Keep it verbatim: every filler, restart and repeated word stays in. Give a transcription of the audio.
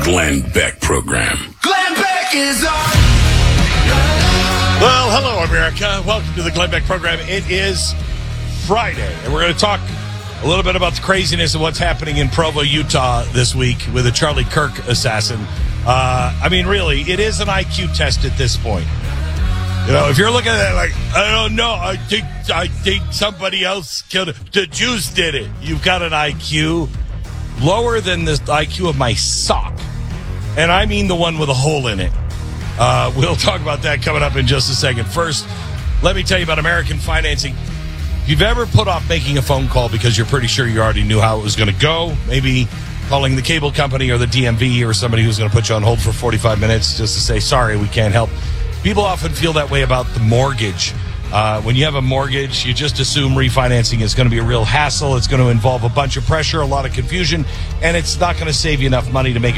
Glenn Beck Program. Glenn Beck is on. Well, hello, America. Welcome to the Glenn Beck Program. It is Friday, and we're going to talk a little bit about the craziness of what's happening in Provo, Utah this week with the Charlie Kirk assassin. Uh, I mean, really, it is an I Q test at this point. You know, if you're looking at it like, I don't know, I think I think somebody else killed it. The Jews did it. You've got an I Q lower than the I Q of my sock. And I mean the one with a hole in it. Uh, we'll talk about that coming up in just a second. First, let me tell you about American Financing. If you've ever put off making a phone call because you're pretty sure you already knew how it was going to go, maybe calling the cable company or the D M V or somebody who's going to put you on hold for forty-five minutes just to say, sorry, we can't help. People often feel that way about the mortgage. Uh, when you have a mortgage, you just assume refinancing is going to be a real hassle. It's going to involve a bunch of pressure, a lot of confusion, and it's not going to save you enough money to make it